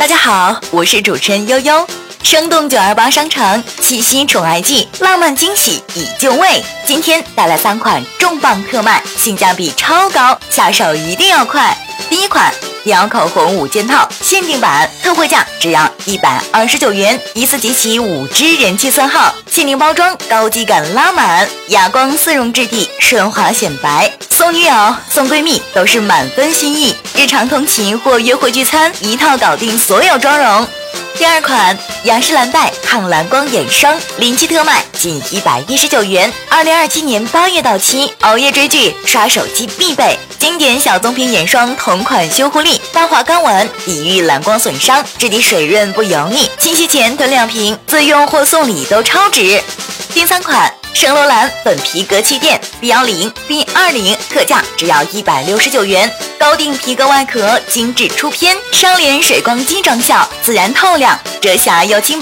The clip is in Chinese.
大家好，我是主持人悠悠。生动928商城七夕宠爱季，浪漫惊喜已就位。今天带来3款重磅特卖，性价比超高，下手一定要快。第一款迪奥口红5件套限定版，特惠价只要129元，一次集齐5支人气色号，限定包装，高级感拉满，哑光丝绒质地，顺滑显白。送女友、送闺蜜都是满分心意，日常通勤或约会聚餐，一套搞定所有妆容。第二款雅诗兰黛抗蓝光眼霜临期特卖，仅119元，2027年8月到期，熬夜追剧、刷手机必备。经典小棕瓶眼霜同款修护力，发滑刚稳，抵御蓝光损伤，质地水润不油腻，清洗前囤2瓶，自用或送礼都超值。第3款圣罗兰粉皮革气垫 B10、B20，特价只要169元，高定皮革外壳，精致出片，双联水光肌妆效，自然透亮，遮瑕又轻薄。